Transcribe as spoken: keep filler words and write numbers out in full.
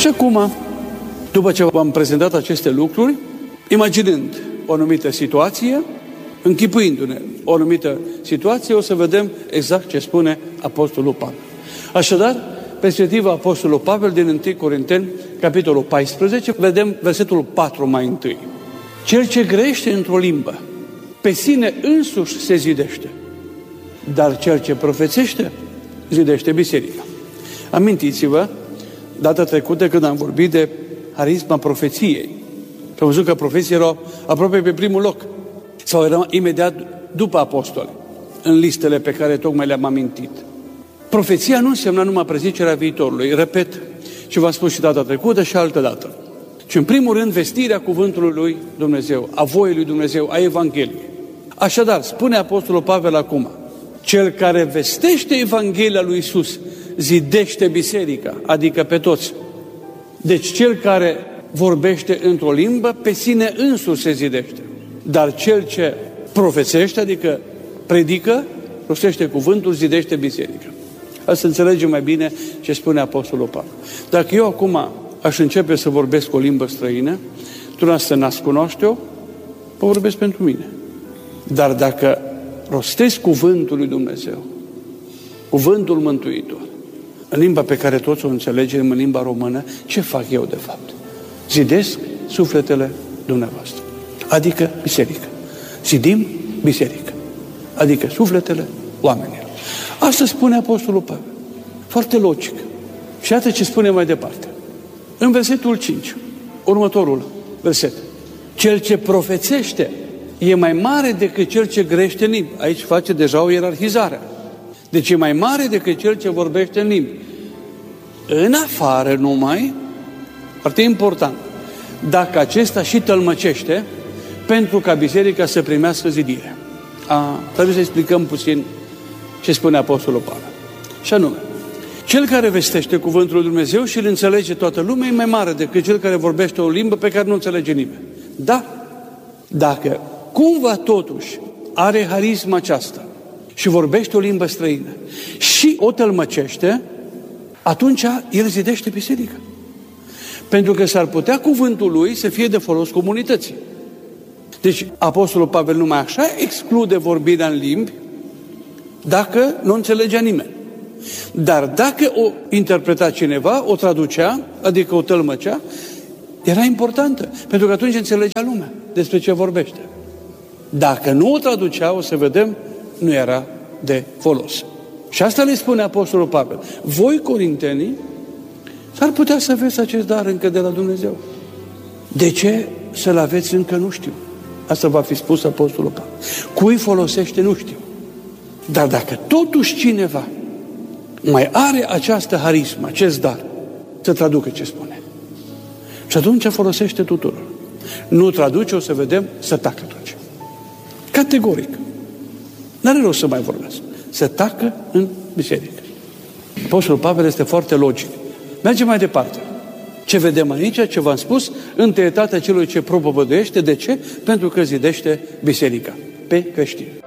Și acum, după ce v-am prezentat aceste lucruri, imaginând o anumită situație, închipuindu-ne o anumită situație, o să vedem exact ce spune Apostolul Pavel. Așadar, perspectiva Apostolului Pavel din întâi Corinteni, capitolul paisprezece, vedem versetul patru mai întâi. Cel ce grește într-o limbă, pe sine însuși se zidește, dar cel ce profețește, zidește biserica. Amintiți-vă, data trecută când am vorbit de harisma profeției, am văzut că profeții erau aproape pe primul loc, sau erau imediat după apostoli, în listele pe care tocmai le-am amintit. Profeția nu însemna numai prezicerea viitorului, repet ce v-am spus și data trecută și altă dată, ci în primul rând vestirea cuvântului lui Dumnezeu, a voii lui Dumnezeu, a Evangheliei. Așadar, spune Apostolul Pavel acum, cel care vestește Evanghelia lui Iisus zidește biserica, adică pe toți. Deci cel care vorbește într-o limbă, pe sine însuși se zidește. Dar cel ce profețește, adică predică, rostește cuvântul, zidește biserica. Hai să înțelegem mai bine ce spune Apostolul Pavel. Dacă eu acum aș începe să vorbesc o limbă străină, dumneavoastră n-ați cunoaște-o, vă vorbesc pentru mine. Dar dacă rostesc cuvântul lui Dumnezeu, cuvântul mântuitor, în limba pe care toți o înțelegem, în limba română, ce fac eu de fapt? Zidesc sufletele dumneavoastră, adică biserică. Zidim biserică, adică sufletele oamenilor. Asta spune Apostolul Pavel. Foarte logic. Și iată ce spune mai departe. În versetul cinci, următorul verset. Cel ce profețește e mai mare decât cel ce grește în limbi. Aici face deja o ierarhizare. Deci e mai mare decât cel ce vorbește în limbi. În afară numai, foarte important, dacă acesta și tălmăcește pentru ca biserica să primească zidire. A, trebuie să explicăm puțin ce spune Apostolul Pavel. Și anume, cel care vestește cuvântul lui Dumnezeu și îl înțelege toată lumea e mai mare decât cel care vorbește o limbă pe care nu înțelege nimeni. Da, dacă cumva totuși are harisma aceasta și vorbește o limbă străină și o tălmăcește, atunci el zidește biserica. Pentru că s-ar putea cuvântul lui să fie de folos comunității. Deci Apostolul Pavel numai așa exclude vorbirea în limbi dacă nu înțelegea nimeni. Dar dacă o interpreta cineva, o traducea, adică o tălmăcea, era importantă, pentru că atunci înțelegea lumea despre ce vorbește. Dacă nu o traducea, o să vedem, nu era de folos. Și asta le spune Apostolul Pavel. Voi, corintenii, s-ar putea să aveți acest dar încă de la Dumnezeu. De ce să-l aveți încă nu știu. Asta va fi spus Apostolul Pavel. Cui folosește nu știu. Dar dacă totuși cineva mai are această harismă, acest dar, să traducă ce spune. Și atunci folosește tuturor. Nu traduce, o să vedem, să tacă atunci. Categoric. N-are rost să mai vorbesc. Să tacă în biserică. Apostolul Pavel este foarte logic. Mergem mai departe. Ce vedem aici, ce v-am spus, întâietatea celui ce propovăduiește. De ce? Pentru că zidește biserica pe creștini.